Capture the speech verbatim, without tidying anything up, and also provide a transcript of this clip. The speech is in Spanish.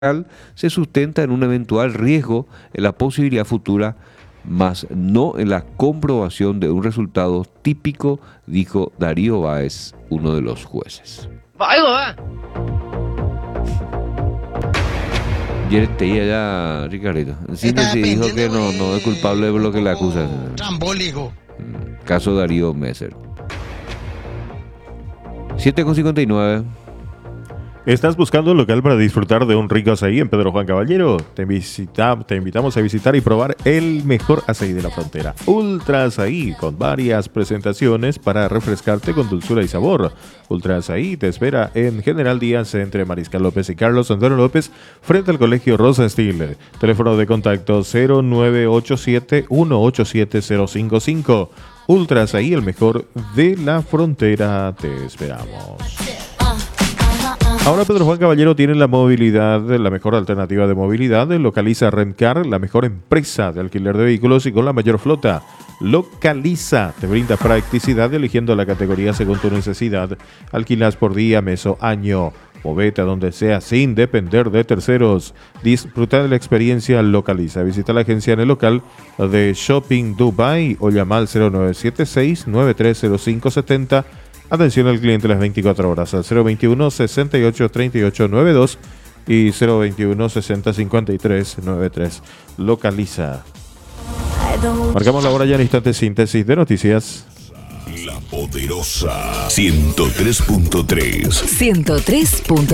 se sustenta en un eventual riesgo en la posibilidad futura, mas no en la comprobación de un resultado típico, dijo Darío Báez, uno de los jueces. Ayer te iba ya, Ricardo. En síntesis dijo que no, no es culpable de lo que le acusan. Trambólico. Caso Darío Messer. siete con cincuenta y nueve. ¿Estás buscando un local para disfrutar de un rico azaí en Pedro Juan Caballero? Te, visita, te invitamos a visitar y probar el mejor azaí de la frontera. Ultra Azaí, con varias presentaciones para refrescarte con dulzura y sabor. Ultra Azaí te espera en General Díaz, entre Mariscal López y Carlos Antonio López, frente al Colegio Rosa Steel. Teléfono de contacto cero nueve ocho siete, uno ocho siete cero cinco cinco. Ultra Azaí, el mejor de la frontera. Te esperamos. Ahora Pedro Juan Caballero tiene la movilidad, la mejor alternativa de movilidad. Localiza Rentcar, la mejor empresa de alquiler de vehículos y con la mayor flota. Localiza, te brinda practicidad eligiendo la categoría según tu necesidad. Alquilas por día, mes o año. Movete a donde sea sin depender de terceros. Disfruta de la experiencia Localiza. Visita la agencia en el local de Shopping Dubai o llama al cero nueve siete seis, nueve tres cero cinco siete cero. Atención al cliente las veinticuatro horas al cero veintiuno, sesenta y ocho, treinta y ocho noventa y dos y cero veintiuno, sesenta, cincuenta y tres noventa y tres. Localiza. Marcamos la hora ya en instante. Síntesis de noticias. La Poderosa ciento tres punto tres. ciento tres punto tres.